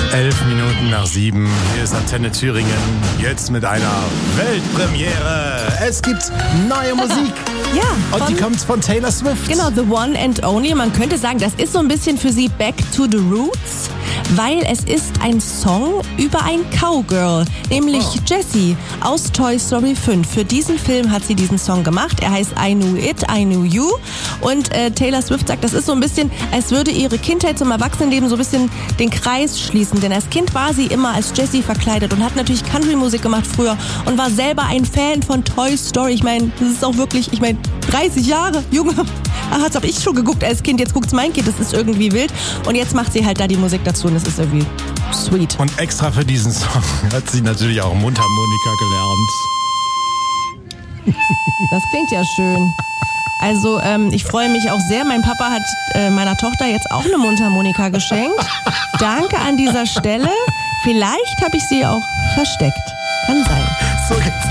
7:11. Hier ist Antenne Thüringen. Jetzt mit einer Weltpremiere. Es gibt neue Musik. Ja. Und die kommt von Taylor Swift. Genau, The One and Only. Man könnte sagen, das ist so ein bisschen für sie Back to the Roots, weil es ist ein Song über ein Cowgirl, nämlich Jessie aus Toy Story 5. Für diesen Film hat sie diesen Song gemacht. Er heißt I Knew It, I Knew You. Und Taylor Swift sagt, das ist so ein bisschen, als würde ihre Kindheit zum Erwachsenenleben so ein bisschen den Kreis schließen. Denn als Kind war sie immer als Jessie verkleidet und hat natürlich Country-Musik gemacht früher und war selber ein Fan von Toy Story. Ich meine, das ist auch wirklich, 30 Jahre, Junge. Das habe ich schon geguckt als Kind, jetzt guckt's mein Kind, das ist irgendwie wild. Und jetzt macht sie halt da die Musik dazu und das ist irgendwie sweet. Und extra für diesen Song hat sie natürlich auch Mundharmonika gelernt. Das klingt ja schön. Also ich freue mich auch sehr. Mein Papa hat meiner Tochter jetzt auch eine Mundharmonika geschenkt. Danke an dieser Stelle. Vielleicht habe ich sie auch versteckt. Kann sein. So geht's.